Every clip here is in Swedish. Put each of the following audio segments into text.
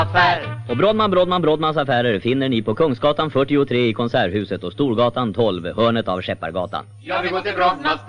Och Brodmans affärer finner ni på Kungsgatan 43 i Konserthuset och Storgatan 12, hörnet av Skeppargatan. Jag vill gå till Brodmans.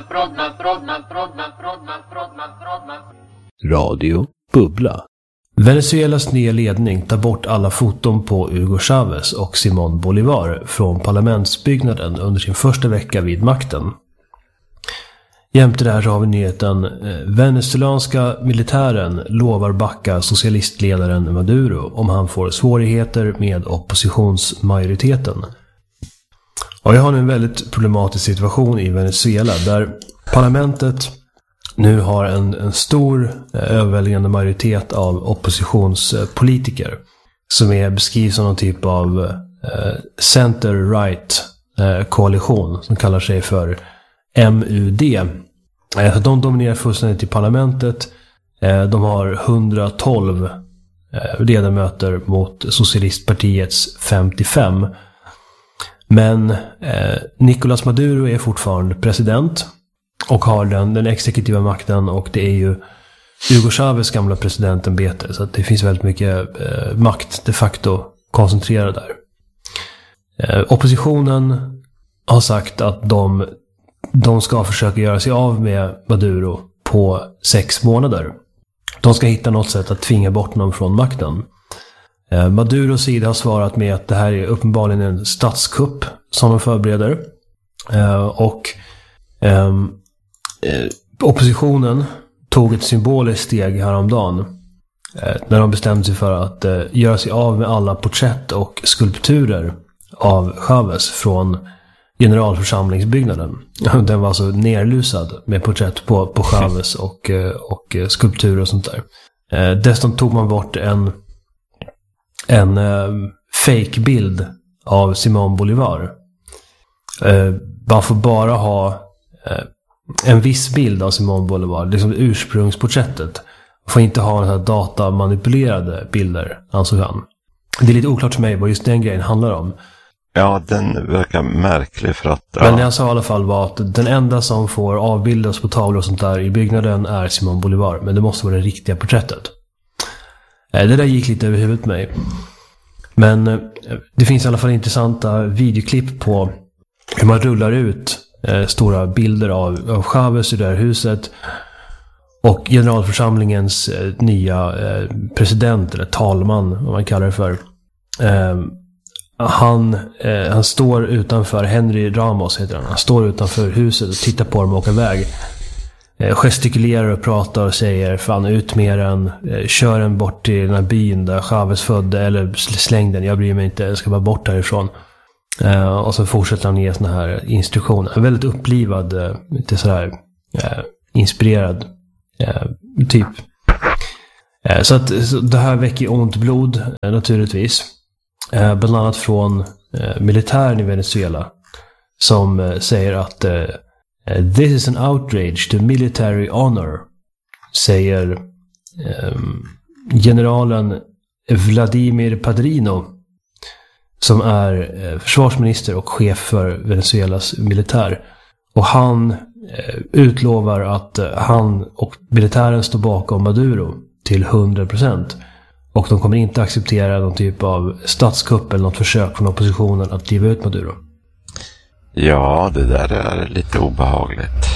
Radio Bubbla. Venezuelas nya ledning tar bort alla foton på Hugo Chávez och Simón Bolívar från parlamentsbyggnaden under sin första vecka vid makten. Jämte där har vi nyheten: venezuelanska militären lovar backa socialistledaren Maduro om han får svårigheter med oppositionsmajoriteten. Och jag har nu en väldigt problematisk situation i Venezuela där parlamentet nu har en stor överväldigande majoritet av oppositionspolitiker som beskrivs som någon typ av center-right koalition som kallar sig för MUD. De dominerar fullständigt i parlamentet. De har 112 ledamöter mot socialistpartiets 55. Men Nicolás Maduro är fortfarande president och har den exekutiva makten, och det är ju Hugo Chávez gamla presidentämbete, så att det finns väldigt mycket makt de facto koncentrerad där. Oppositionen har sagt att de ska försöka göra sig av med Maduro på 6 månader. De ska hitta något sätt att tvinga bort honom från makten. Maduros sida har svarat med att det här är uppenbarligen en statskupp som de förbereder. Oppositionen tog ett symboliskt steg häromdagen när de bestämde sig för att göra sig av med alla porträtt och skulpturer av Chávez från generalförsamlingsbyggnaden. Den var alltså nerlusad med porträtt på Chávez och skulpturer och sånt där. Dessutom tog man bort en fake-bild av Simón Bolívar. Man får bara ha en viss bild av Simón Bolívar, liksom ursprungsporträttet. Man får inte ha här datamanipulerade bilder, ansåg han. Det är lite oklart för mig vad just den grejen handlar om. Ja, den verkar märklig för att... Ja. Men det jag sa i alla fall var att den enda som får avbildas på tavlor och sånt där i byggnaden är Simón Bolívar. Men det måste vara det riktiga porträttet. Det där gick lite över huvudet på mig. Men det finns i alla fall intressanta videoklipp på hur man rullar ut stora bilder av Chávez i det här huset. Och generalförsamlingens nya president, eller talman, vad man kallar det för. Han står utanför, Henry Ramos heter han. Han står utanför huset och tittar på dem och åker iväg. Gestikulerar och pratar och säger: fan, ut med den, kör den bort till den här byn där Chávez födde, eller släng den, jag bryr mig inte, jag ska bara bort härifrån. Och så fortsätter han ge såna här instruktioner. En väldigt upplivad, lite sådär inspirerad typ. Så att det här väcker ont blod naturligtvis. Bland annat från militären i Venezuela som säger att this is an outrage to military honor, säger generalen Vladimir Padrino, som är försvarsminister och chef för Venezuelas militär. Och han utlovar att han och militären står bakom Maduro till 100%. Och de kommer inte acceptera någon typ av statskupp eller något försök från oppositionen att driva ut Maduro. Ja, det där är lite obehagligt.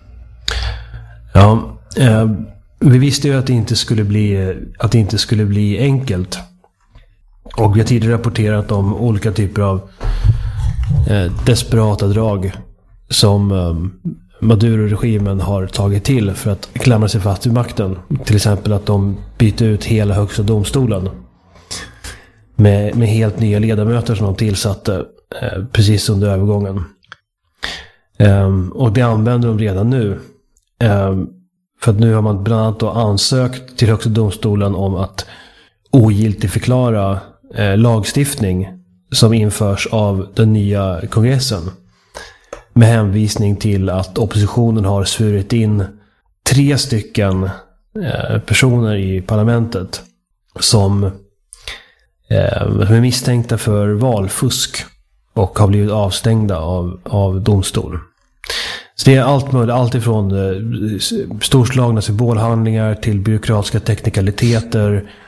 Ja, vi visste ju att det inte skulle bli enkelt. Och vi har tidigare rapporterat om olika typer av desperata drag som Maduro-regimen har tagit till för att klamra sig fast vid makten. Till exempel att de byter ut hela högsta domstolen med helt nya ledamöter som de tillsatte precis under övergången. Och det använder de redan nu. För att nu har man bland annat då ansökt till högsta domstolen om att ogiltigförklara lagstiftning som införs av den nya kongressen. Med hänvisning till att oppositionen har svurit in 3 stycken personer i parlamentet som är misstänkta för valfusk och har blivit avstängda av domstol. Så det är allt möjligt, allt ifrån storslagna symbolhandlingar till byråkratiska teknikaliteter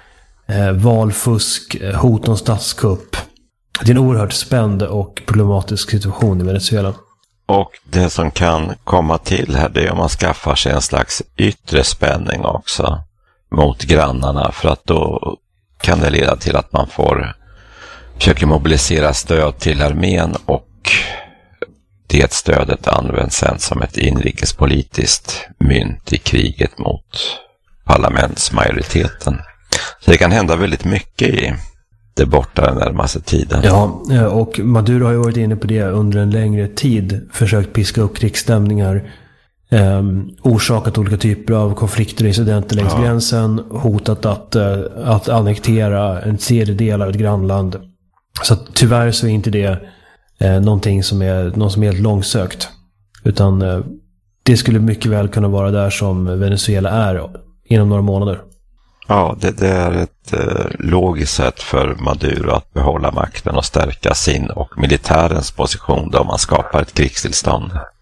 valfusk, hot om statskupp. Det är en oerhört spänd och problematisk situation i Venezuela. Och det som kan komma till här, det är om man skaffar sig en slags yttre spänning också mot grannarna, för att då kan det leda till att man försöker mobilisera stöd till armén, och det stödet används sen som ett inrikespolitiskt mynt i kriget mot parlamentsmajoriteten. Så det kan hända väldigt mycket i det borta den närmaste tiden. Ja, och Maduro har ju varit inne på det under en längre tid. Försökt piska upp krigsstämningar. Orsakat olika typer av konflikter och incidenter längs gränsen. Hotat att annektera en tredjedel av ett grannland. Så att, tyvärr så är inte det någonting som är helt långsökt. Utan det skulle mycket väl kunna vara där som Venezuela är inom några månader. Ja, det är ett logiskt sätt för Maduro att behålla makten och stärka sin och militärens position då man skapar ett krigstillstånd.